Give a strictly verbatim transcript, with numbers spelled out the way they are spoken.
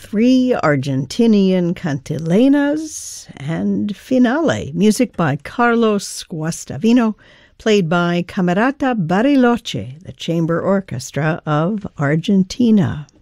three Argentinian cantilenas, and Finale, music by Carlos Guastavino, played by Camerata Bariloche, the chamber orchestra of Argentina.